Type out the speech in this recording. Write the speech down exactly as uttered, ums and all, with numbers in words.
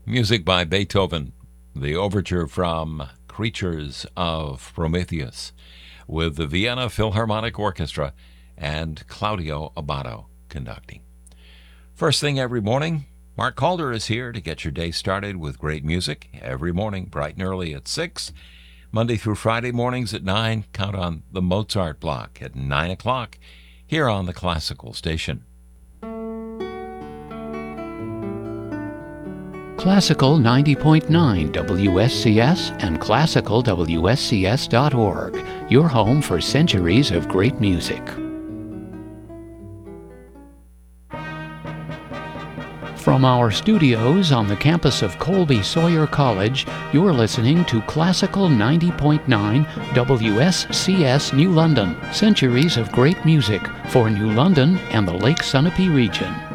Music by Beethoven, the overture from Creatures of Prometheus, with the Vienna Philharmonic Orchestra and Claudio Abbado conducting. First thing every morning, Mark Calder is here to get your day started with great music every morning, bright and early at six. Monday through Friday mornings at nine. Count on the Mozart block at nine o'clock here on the Classical Station. Classical ninety point nine W S C S and classical W S C S dot org, your home for centuries of great music. From our studios on the campus of Colby Sawyer College, you're listening to Classical ninety point nine W S C S New London, centuries of great music for New London and the Lake Sunapee region.